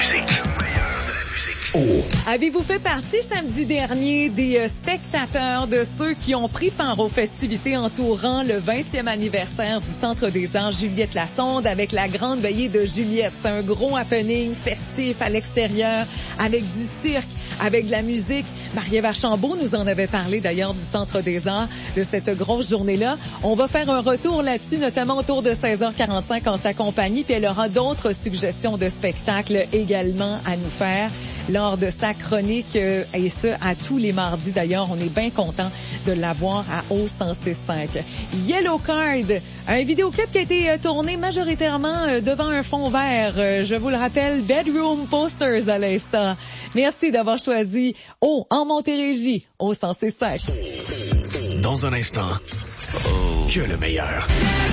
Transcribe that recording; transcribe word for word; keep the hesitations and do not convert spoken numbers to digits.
musique. Oh. Avez-vous fait partie samedi dernier des euh, spectateurs de ceux qui ont pris part aux festivités entourant le vingtième anniversaire du Centre des Arts Juliette Lassonde avec la grande veillée de Juliette? C'est un gros happening festif à l'extérieur avec du cirque, avec de la musique. Marie-Ève Archambault nous en avait parlé d'ailleurs du Centre des Arts, de cette grosse journée-là. On va faire un retour là-dessus, notamment autour de seize heures quarante-cinq en sa compagnie, puis elle aura d'autres suggestions de spectacles également à nous faire lors de sa chronique, euh, et ce, à tous les mardis d'ailleurs. On est bien content de l'avoir à O cent six cinq. Yellow Card, un vidéoclip qui a été euh, tourné majoritairement euh, devant un fond vert. Euh, je vous le rappelle, Bedroom Posters à l'instant. Merci d'avoir choisi O en Montérégie, O cent six cinq. Dans un instant, oh, que le meilleur.